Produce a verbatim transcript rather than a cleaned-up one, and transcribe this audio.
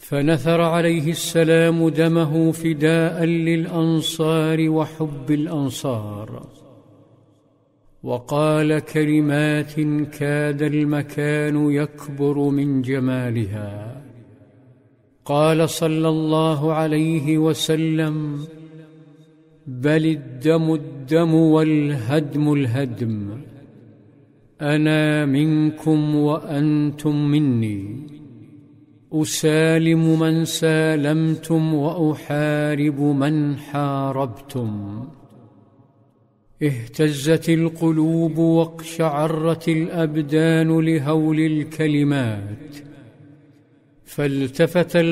فنثر عليه السلام دمه فداء للأنصار وحب الأنصار، وقال كلمات كاد المكان يكبر من جمالها. قال صلى الله عليه وسلم: بل الدم الدم والهدم الهدم، أنا منكم وأنتم مني، أسالم من سالمتم وأحارب من حاربتم. اهتزت القلوب واقشعرت الأبدان لهول الكلمات، فالتفت